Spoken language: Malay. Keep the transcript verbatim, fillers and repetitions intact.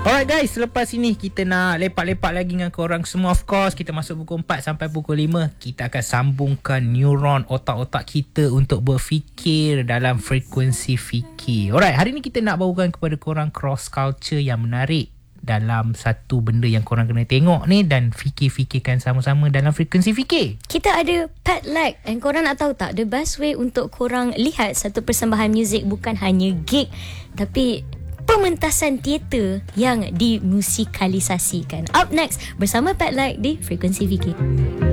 Alright guys, selepas ini kita nak lepak-lepak lagi dengan korang semua. Of course, kita masuk pukul empat sampai pukul lima. Kita akan sambungkan neuron otak-otak kita untuk berfikir dalam frekuensi fikir. Alright, hari ni kita nak bawakan kepada korang cross culture yang menarik dalam satu benda yang korang kena tengok ni dan fikir-fikirkan sama-sama dalam frekuensi fikir. Kita ada Pet Lag, and korang nak tahu tak, the best way untuk korang lihat satu persembahan muzik bukan hanya gig, tapi pementasan teater yang dimusikalisasikan. Up next bersama Pet Lag di Frekuensi Fikir.